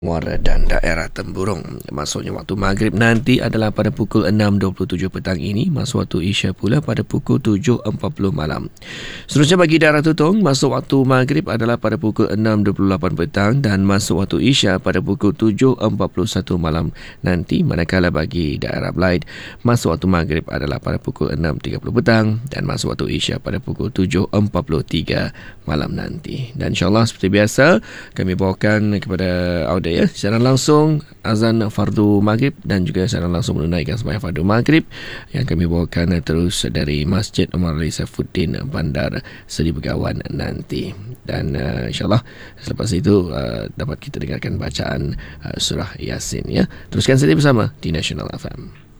Muara dan daerah Temburong. Maksudnya waktu maghrib nanti adalah pada pukul 6.27 petang ini, masuk waktu Isya pula pada pukul 7.40 malam. Seterusnya bagi daerah Tutong, masuk waktu maghrib adalah pada pukul 6.28 petang dan masuk waktu Isya pada pukul 7.41 malam nanti. Manakala bagi daerah Blaid, masuk waktu maghrib adalah pada pukul 6.30 petang dan masuk waktu Isya pada pukul 7.43 malam nanti. Dan insyaAllah seperti biasa, kami bawakan kepada audiens secara langsung azan fardu maghrib dan juga secara langsung menunaikan sembahyang fardu maghrib yang kami bawakan terus dari Masjid Omar Ali Saifuddin Bandar Seri Begawan nanti. Dan insyaAllah selepas itu dapat kita dengarkan bacaan surah Yasin ya. Teruskan saja bersama di National FM.